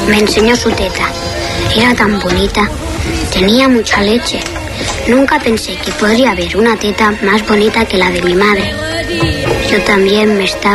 Me enseñó su teta. Era tan bonita. Tenía mucha leche. Nunca pensé que podría haber una teta más bonita que la de mi madre. Yo también me estaba